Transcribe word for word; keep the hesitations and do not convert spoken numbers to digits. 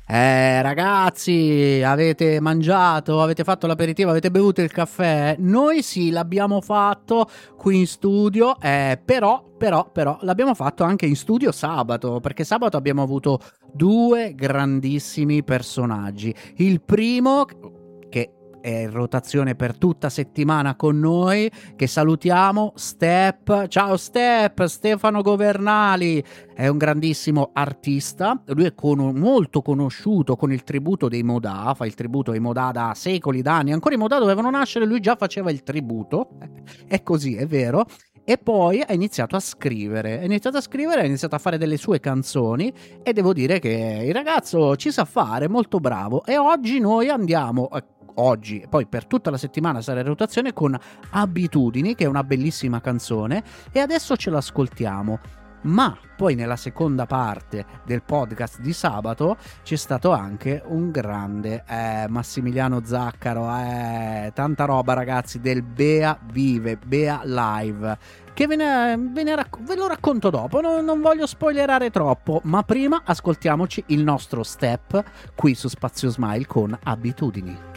Eh ragazzi, avete mangiato, avete fatto l'aperitivo, avete bevuto il caffè? Noi sì, l'abbiamo fatto qui in studio, eh, però, però, però l'abbiamo fatto anche in studio sabato, perché sabato abbiamo avuto due grandissimi personaggi. Il primo, che è in rotazione per tutta settimana con noi, che salutiamo, Step. Ciao Step, Stefano Governali. È un grandissimo artista, lui è con- molto conosciuto con il tributo dei Modà, fa il tributo ai Modà da secoli, da anni, ancora i Modà dovevano nascere, lui già faceva il tributo, è così, è vero. E poi ha iniziato a scrivere, ha iniziato a scrivere, ha iniziato a fare delle sue canzoni e devo dire che il ragazzo ci sa fare, molto bravo. E oggi noi andiamo, eh, oggi e poi per tutta la settimana sarà in rotazione con Abitudini, che è una bellissima canzone, e adesso ce l'ascoltiamo. Ma poi nella seconda parte del podcast di sabato c'è stato anche un grande eh, Massimiliano Zaccaro, eh, tanta roba ragazzi del Bea Vive, Bea Live, che ve, ne, ve, ne racc- ve lo racconto dopo, non, non voglio spoilerare troppo, ma prima ascoltiamoci il nostro Step qui su Spazio Smile con Abitudini.